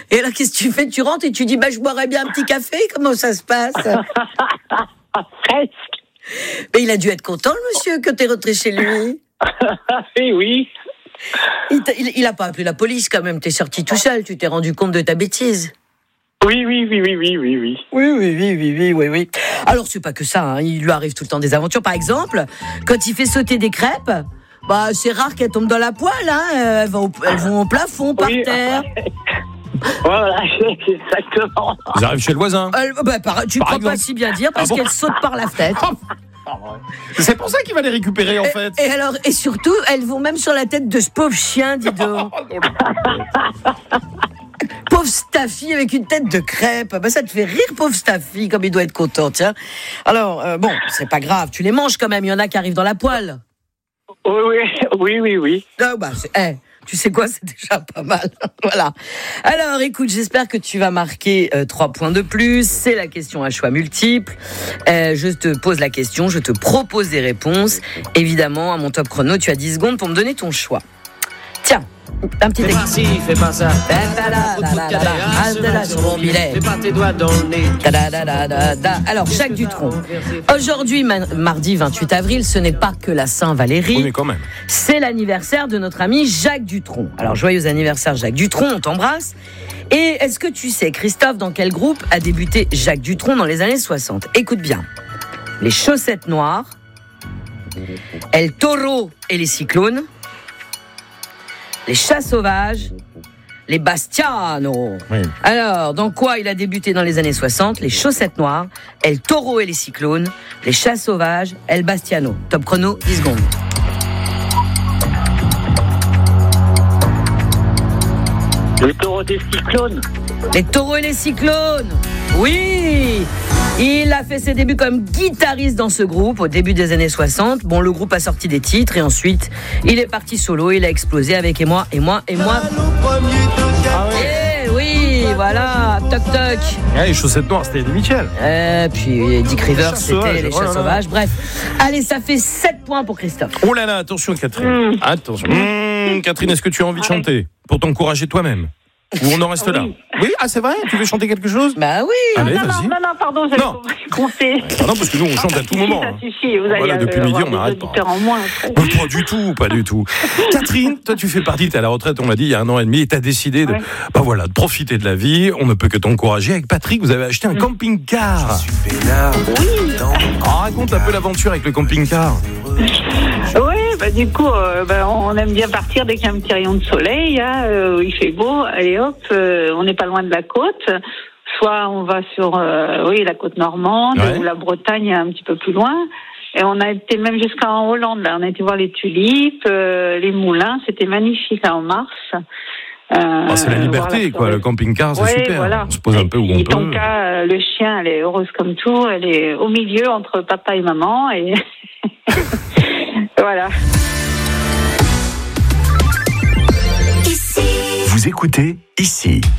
Et alors, qu'est-ce que tu fais? Tu rentres et tu dis, je boirais bien un petit café? Comment ça se passe? Presque. Mais il a dû être content, le monsieur, que t'es rentré chez lui. Oui. Il a pas appelé la police, quand même. T'es sorti tout seul, tu t'es rendu compte de ta bêtise. Oui. Oui. Alors, c'est pas que ça, hein. Il lui arrive tout le temps des aventures. Par exemple, quand il fait sauter des crêpes, c'est rare qu'elles tombent dans la poêle, hein. Elles vont au plafond, par terre. Voilà, exactement. Ils arrivent chez le voisin. Tu crois pas si bien dire, parce qu'elles sautent par la fenêtre. C'est pour ça qu'il va les récupérer, en fait. Et surtout, elles vont même sur la tête de ce pauvre chien, dis donc. Pauvre Staffy avec une tête de crêpe. Ça te fait rire, pauvre Staffy, comme il doit être content, tiens. Alors, c'est pas grave, tu les manges quand même, il y en a qui arrivent dans la poêle. Oui. Tu sais quoi, c'est déjà pas mal. Voilà. Alors, écoute, j'espère que tu vas marquer 3 points de plus. C'est la question à choix multiples. Je te pose la question, je te propose des réponses. Évidemment, à mon top chrono, tu as 10 secondes pour me donner ton choix. Tiens, un petit exemple. Fais pas ça. Sur mon billet. Fais pas tes doigts dans le nez. Alors, Jacques Dutronc. Aujourd'hui, mardi 28 avril, ce n'est pas que la Saint-Valérie. Oui, mais quand même. C'est l'anniversaire de notre ami Jacques Dutronc. Alors, joyeux anniversaire Jacques Dutronc, on t'embrasse. Et est-ce que tu sais, Christophe, dans quel groupe a débuté Jacques Dutronc dans les années 60? Écoute bien. Les Chaussettes Noires, El Toro et les Cyclones, les Chats Sauvages, les Bastianos. Oui. Alors, dans quoi il a débuté dans les années 60? Les Chaussettes Noires, El Toro et les Cyclones, les Chats Sauvages, El Bastiano. Top chrono, 10 secondes. Le taureau des cyclones. Les Taureaux et les Cyclones. Oui, il a fait ses débuts comme guitariste dans ce groupe au début des années 60. Bon, le groupe a sorti des titres et ensuite il est parti solo, il a explosé avec Et moi. Et oui, voilà, toc toc. Les Chaussettes Noires, c'était Eddie Mitchell. Puis Dick Rivers, c'était Sauvages, les Chats Sauvages. Bref, allez, ça fait 7 points pour Christophe. Oh là là, attention Catherine. Attention. Catherine, est-ce que tu as envie de chanter pour t'encourager toi-même? Ou on en reste là? Oui, c'est vrai? Tu veux chanter quelque chose? Bah oui. Allez, vas-y. Non, pardon, j'avais compté. Non, parce que nous, on chante à tout moment. Ça suffit, vous allez depuis midi, on n'arrête pas. En moins, Pas du tout. Catherine, toi, tu fais partie, t'es à la retraite, on l'a dit, il y a 1 an et demi, et t'as décidé de profiter de la vie. On ne peut que t'encourager. Avec Patrick, vous avez acheté un camping-car. Oui. Raconte un peu l'aventure avec le camping-car. Oui, du coup, on aime bien partir dès qu'il y a un petit rayon de soleil, où il fait beau. Allez hop, on n'est pas loin de la côte. Soit on va sur la côte normande, ou la Bretagne un petit peu plus loin. Et on a été même jusqu'en Hollande. Là. On a été voir les tulipes, les moulins. C'était magnifique en mars. C'est la liberté, quoi. Le camping-car, c'est super. Voilà. On se pose un peu où on peut. En cas, le chien, elle est heureuse comme tout. Elle est au milieu entre papa et maman. Et voilà. Vous écoutez Ici.